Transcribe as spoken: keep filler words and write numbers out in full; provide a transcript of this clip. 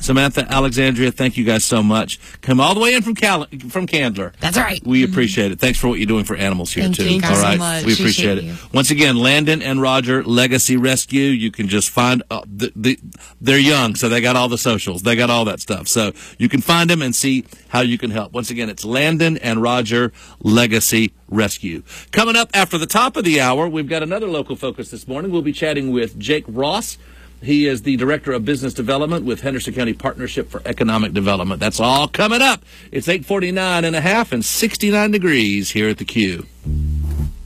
Samantha, Alexandria, thank you guys so much. Come all the way in from Cal- from Candler. That's right. We mm-hmm. appreciate it. Thanks for what you're doing for animals here, thank too. You all right. so much. We appreciate, appreciate it. You. Once again, Landon and Roger, Legacy Rescue. You can just find uh, the, the they're young, so they got all the socials. They got all that stuff. So you can find them and see how you can help. Once again, it's Landon and Roger, Legacy Rescue. Coming up after the top of the hour, we've got another local focus this morning. We'll be chatting with Jake Ross. He is the Director of Business Development with Henderson County Partnership for Economic Development. That's all coming up. It's eight forty-nine and a half and sixty-nine degrees here at the Q.